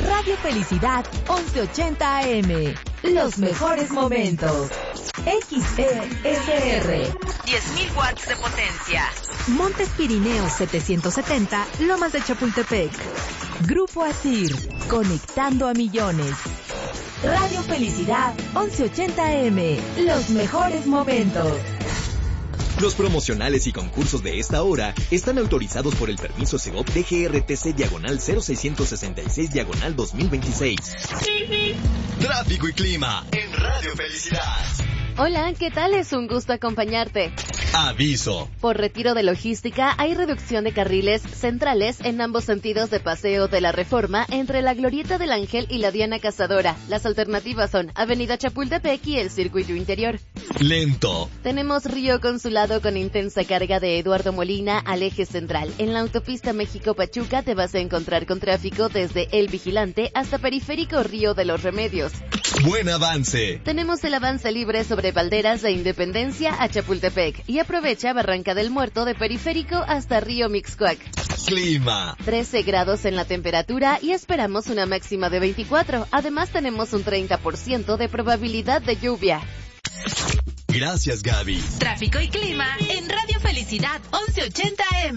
Radio Felicidad 1180 AM. Los mejores momentos. XESR. 10.000 watts de potencia. Montes Pirineos 770, Lomas de Chapultepec. Grupo Asir, conectando a millones. Radio Felicidad 1180 AM. Los mejores momentos. Los promocionales y concursos de esta hora están autorizados por el permiso Segov DGRTC/0666/2026. Tráfico y clima en Radio Felicidad. Hola, ¿qué tal? Es un gusto acompañarte. Aviso. Por retiro de logística hay reducción de carriles centrales en ambos sentidos de Paseo de la Reforma entre la Glorieta del Ángel y la Diana Cazadora. Las alternativas son Avenida Chapultepec y el Circuito Interior. Lento. Tenemos Río Consulado con intensa carga de Eduardo Molina al eje central. En la autopista México-Pachuca te vas a encontrar con tráfico desde El Vigilante hasta Periférico Río de los Remedios. Buen avance. Tenemos el avance libre sobre Valderas de Independencia a Chapultepec y aprovecha Barranca del Muerto de Periférico hasta Río Mixcoac. Clima. 13 grados en la temperatura y esperamos una máxima de 24. Además tenemos un 30% de probabilidad de lluvia. Gracias, Gaby. Tráfico y clima en Radio Felicidad 1180 AM.